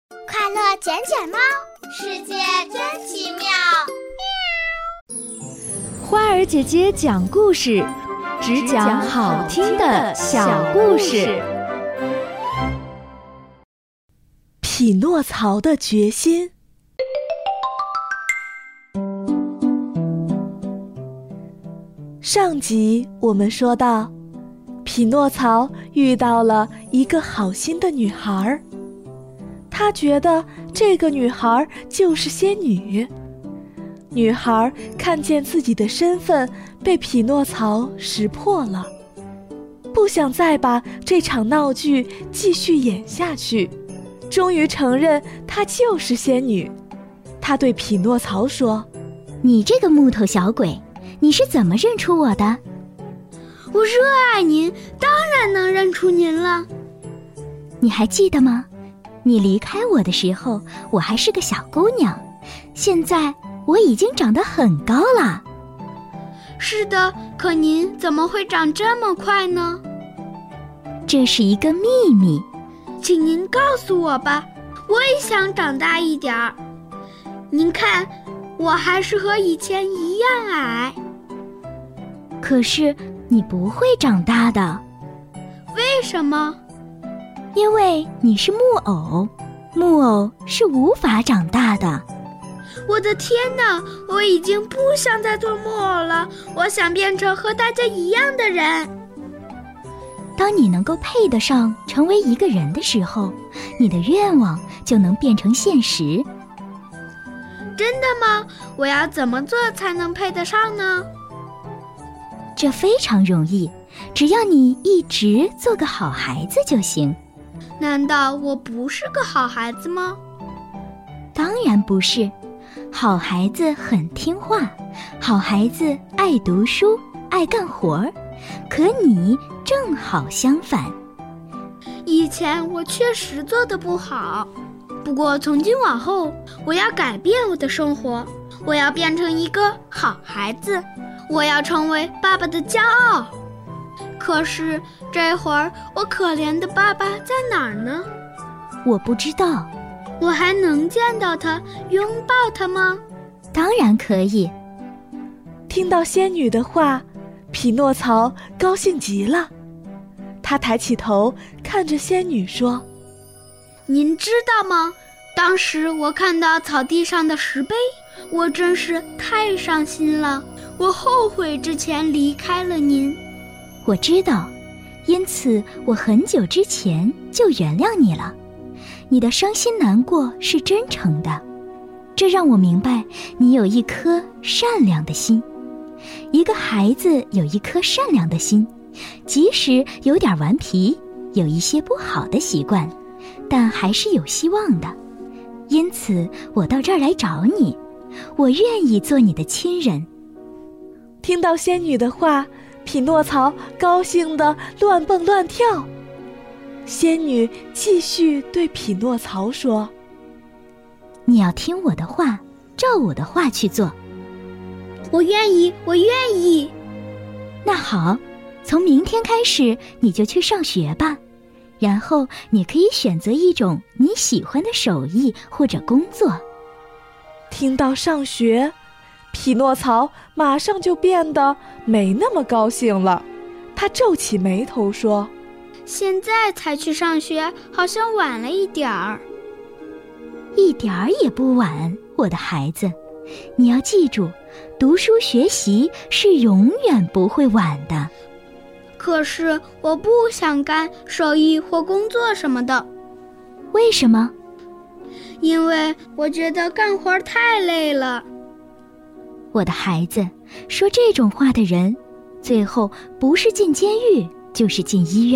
快乐捡捡猫，世界真奇妙。 花儿姐姐讲故事，只讲好听的小故事。 匹诺曹的决心。上集我们说到，匹诺曹遇到了一个好心的女孩，他觉得这个女孩就是仙女。女孩看见自己的身份被匹诺曹识破了，不想再把这场闹剧继续演下去，终于承认她就是仙女。她对匹诺曹说：“ 你这个木头小鬼，你是怎么认出我的？”“ 我热爱您，当然能认出您了。”“ 你还记得吗？你离开我的时候，我还是个小姑娘，现在我已经长得很高了。”“ 是的，可您怎么会长这么快呢？”“ 这是一个秘密， 请您告诉我吧，我也想长大一点儿。您看，我还是和以前一样矮。”“ 可是你不会长大的。”“ 为什么？”“ 因为你是木偶，木偶是无法长大的。”“ 我的天哪，我已经不想再做木偶了，我想变成和大家一样的人。”“ 当你能够配得上成为一个人的时候，你的愿望就能变成现实。”“ 真的吗？我要怎么做才能配得上呢？”“ 这非常容易，只要你一直做个好孩子就行。”“ 难道我不是个好孩子吗？”“ 当然不是，好孩子很听话，好孩子爱读书，爱干活，可你正好相反。”“ 以前我确实做得不好，不过从今往后，我要改变我的生活，我要变成一个好孩子，我要成为爸爸的骄傲。可是这会儿我可怜的爸爸在哪儿呢？”“ 我不知道。”“ 我还能见到他，拥抱他吗？”“ 当然可以。” 听到仙女的话，匹诺曹高兴极了。他抬起头看着仙女说：“ 您知道吗？当时我看到草地上的石碑，我真是太伤心了，我后悔之前离开了您。”“ 我知道，因此我很久之前就原谅你了。你的伤心难过是真诚的，这让我明白你有一颗善良的心。一个孩子有一颗善良的心，即使有点顽皮，有一些不好的习惯，但还是有希望的。因此我到这儿来找你，我愿意做你的亲人。” 听到仙女的话，匹诺曹高兴得乱蹦乱跳。仙女继续对匹诺曹说：“ 你要听我的话，照我的话去做。”“ 我愿意，我愿意。”“ 那好，从明天开始你就去上学吧，然后你可以选择一种你喜欢的手艺或者工作。” 听到上学，匹诺曹马上就变得没那么高兴了。他皱起眉头说：“ 现在才去上学，好像晚了一点儿。”“ 一点儿也不晚，我的孩子。你要记住，读书学习是永远不会晚的。”“ 可是我不想干手艺或工作什么的。”“ 为什么？”“ 因为我觉得干活太累了。”“ 我的孩子，说这种话的人，最后不是进监狱，就是进医院。”